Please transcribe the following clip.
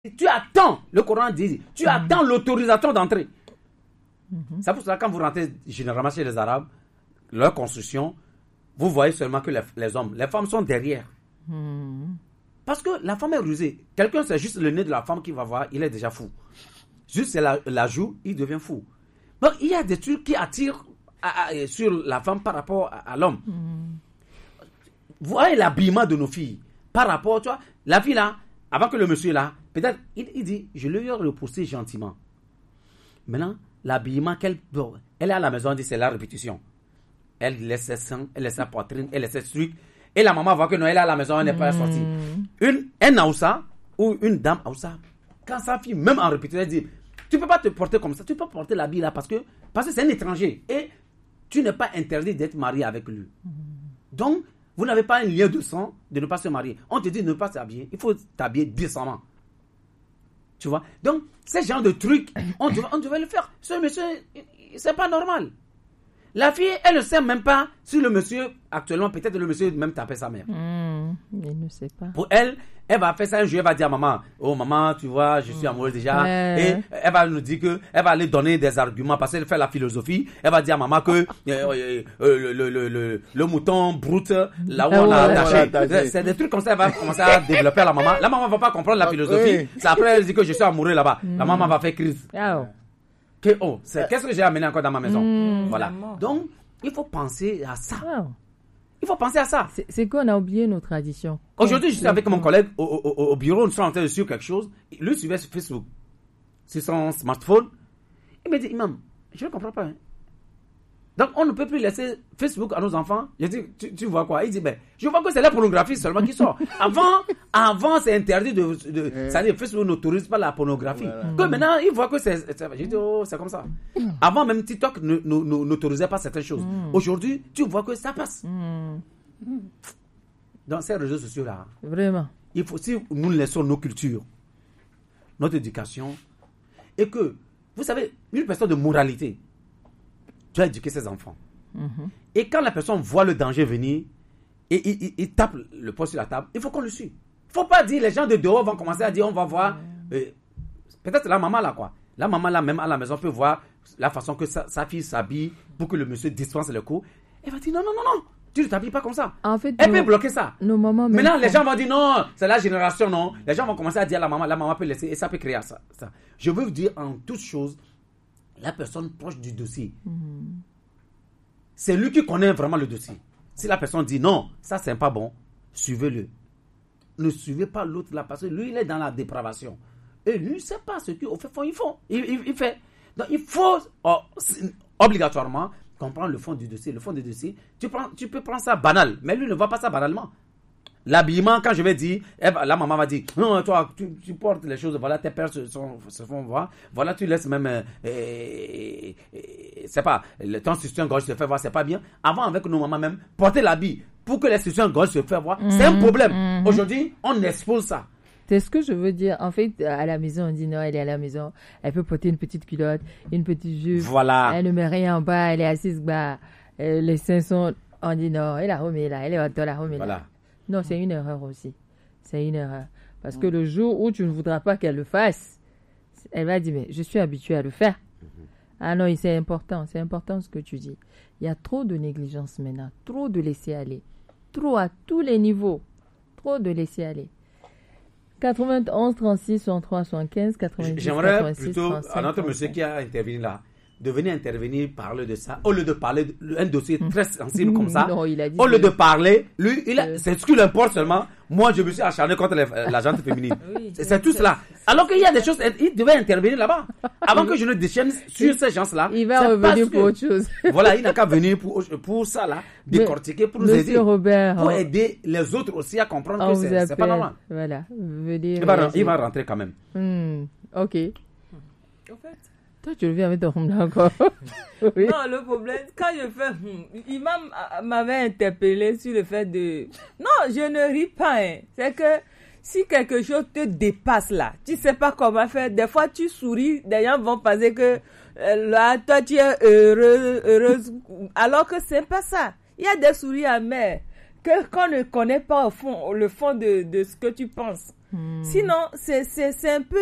tu attends, le Coran dit, tu attends l'autorisation d'entrer. C'est pour cela que quand vous rentrez généralement chez les Arabes, leur construction, vous voyez seulement que les hommes, les femmes sont derrière. Parce que la femme est rusée. Quelqu'un, c'est juste le nez de la femme qui va voir, il est déjà fou. Juste c'est la joue, il devient fou. Donc il y a des trucs qui attirent sur la femme par rapport à l'homme. Vous voyez l'habillement de nos filles par rapport, tu vois, la fille là, avant que le monsieur là, peut-être, il dit, je lui ai repoussé gentiment. Maintenant, l'habillement elle est à la maison, elle dit, c'est la répétition. Elle laisse ses seins, elle laisse sa poitrine, elle laisse ses trucs. Et la maman voit que non, elle est à la maison, elle n'est pas sortie. Un Aoussa ou une dame Aoussa, quand sa fille, même en répétition, elle dit, tu ne peux pas te porter comme ça, tu peux porter l'habit là parce que c'est un étranger. Et tu n'es pas interdit d'être marié avec lui. Donc, vous n'avez pas un lien de sang de ne pas se marier. On te dit de ne pas s'habiller. Il faut t'habiller décemment. Tu vois? Donc, ce genre de trucs, on devait le faire. Ce monsieur, c'est pas normal. La fille, elle ne sait même pas si le monsieur, actuellement, peut-être le monsieur même tapait sa mère. Elle ne sait pas. Pour elle va faire ça un jour, elle va dire à maman, oh maman, tu vois, je suis amoureuse déjà. Et elle va nous dire elle va aller donner des arguments parce qu'elle fait la philosophie. Elle va dire à maman que le mouton brute, là où on l'a attaché. C'est des trucs comme ça, elle va commencer à développer à la maman. La maman ne va pas comprendre la philosophie. C'est après, elle dit que je suis amoureux là-bas. La maman va faire crise. Qu'est-ce que j'ai amené encore dans ma maison? Voilà. Donc, il faut penser à ça. Il faut penser à ça. C'est qu'on a oublié nos traditions. Aujourd'hui, je suis avec mon collègue au bureau, nous sommes en train de suivre quelque chose. Lui suivait sur Facebook, sur son smartphone. Il me dit, Imam, je ne comprends pas. Donc, on ne peut plus laisser Facebook à nos enfants. Je dis, tu vois quoi? Il dit, je vois que c'est la pornographie seulement qui sort. Avant c'est interdit c'est-à-dire, Facebook n'autorise pas la pornographie. Que maintenant, il voit que c'est j'ai dit, c'est comme ça. Avant, même TikTok n'autorisait pas certaines choses. Aujourd'hui, tu vois que ça passe. Dans ces réseaux sociaux-là, vraiment, il faut, si nous laissons nos cultures, notre éducation, et que, vous savez, une personne de moralité, tu as éduqué ses enfants. Et quand la personne voit le danger venir, et il tape le poing sur la table, il faut qu'on le suive. Il ne faut pas dire, les gens de dehors vont commencer à dire, on va voir, peut-être la maman là, quoi. La maman là, même à la maison, peut voir la façon que sa fille s'habille pour que le monsieur dispense le coup. Elle va dire, non, tu ne t'habilles pas comme ça. En fait, elle peut bloquer ça. Nos mamans maintenant, les gens vont dire, non, c'est la génération, non. Les gens vont commencer à dire la maman peut laisser, et ça peut créer ça. Je veux vous dire, en toute chose, la personne proche du dossier, c'est lui qui connaît vraiment le dossier. Si la personne dit non, ça c'est pas bon, suivez-le. Ne suivez pas l'autre là parce que lui il est dans la dépravation. Et lui ne sait pas ce qu'il fait. Donc il faut obligatoirement comprendre le fond du dossier. Le fond du dossier, tu peux prendre ça banal, mais lui ne voit pas ça banalement. L'habillement, quand je vais dire, la maman va dire, non, toi, tu portes les choses, voilà, tes pères se font voir, voilà, tu laisses même, c'est pas, ton soutien gorge se fait voir, c'est pas bien. Avant, avec nos mamans même, porter l'habit pour que les soutiens gorge se fait voir, c'est un problème. Aujourd'hui, on expose ça. C'est ce que je veux dire. En fait, à la maison, on dit non, elle est à la maison, elle peut porter une petite culotte, une petite jupe, voilà. Elle ne met rien en bas, elle est assise bas, les seins sont, on dit non, elle a remis là, elle est dans la remis là. Voilà. Non, c'est une erreur aussi. C'est une erreur. Parce que le jour où tu ne voudras pas qu'elle le fasse, elle va dire, mais je suis habituée à le faire. Ah non, c'est important ce que tu dis. Il y a trop de négligence maintenant, trop de laisser aller. Trop à tous les niveaux. Trop de laisser aller. 91, 36, 63, 75, 90, j'aimerais 86, plutôt, 35, à notre monsieur qui a intervenu là, de venir intervenir, parler de ça, au lieu de parler d'un dossier très sensible comme ça, non, il a dit au lieu de parler, lui, c'est ce qui lui importe seulement. Moi, je me suis acharné contre la gente féminine. Oui, c'est tout cela. Alors qu'il y a des choses, il devait intervenir là-bas. Avant que je ne déchaîne sur ces gens-là. Il va revenir pour autre chose. Voilà, il n'a qu'à venir pour ça là, décortiquer, pour nous aider. Robert, pour aider les autres aussi à comprendre que c'est pas normal. Voilà, venir. Il va rentrer quand même. Ok. En fait, toi, tu reviens avec ton hum là encore. Oui. Non, le problème, quand je fais Imam m'avait interpellé sur le fait de... Non, je ne ris pas. C'est que si quelque chose te dépasse là, tu sais pas comment faire. Des fois, tu souris, des gens vont penser que là, toi, tu es heureuse. Alors que c'est pas ça. Il y a des souris amers qu'on ne connaît pas au fond, le fond de ce que tu penses. Sinon, c'est un peu